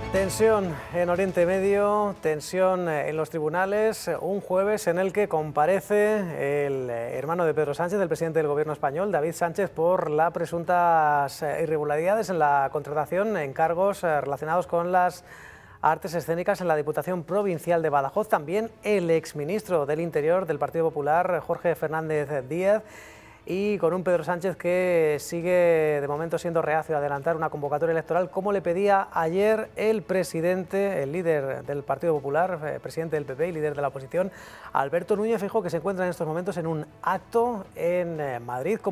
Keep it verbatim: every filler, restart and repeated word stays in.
Tensión en Oriente Medio, tensión en los tribunales, un jueves en el que comparece el hermano de Pedro Sánchez, el presidente del gobierno español, David Sánchez, por las presuntas irregularidades en la contratación en cargos relacionados con las artes escénicas en la Diputación Provincial de Badajoz. También el exministro del Interior del Partido Popular, Jorge Fernández Díaz, y con un Pedro Sánchez que sigue de momento siendo reacio a adelantar una convocatoria electoral, como le pedía ayer el presidente, el líder del Partido Popular, eh, presidente del P P y líder de la oposición, Alberto Núñez Feijóo, que se encuentra en estos momentos en un acto en eh, Madrid.